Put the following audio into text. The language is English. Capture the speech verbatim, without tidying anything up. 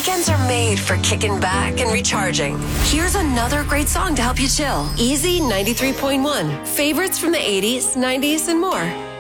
Weekends are made for kicking back and recharging. Here's another great song to help you chill. Easy ninety-three point one. Favorites from the eighties, nineties, and more.